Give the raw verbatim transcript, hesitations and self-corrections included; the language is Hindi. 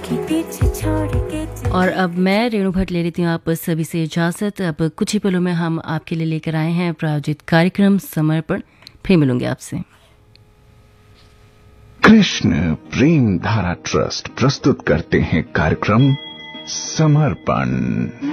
और अब मैं रेणु भट्ट ले लेती हूँ आप सभी से इजाज़त। अब कुछ ही पलों में हम आपके लिए लेकर आए हैं प्रायोजित कार्यक्रम समर्पण। फिर मिलूंगे आपसे। कृष्ण प्रेम धारा ट्रस्ट प्रस्तुत करते हैं कार्यक्रम समर्पण।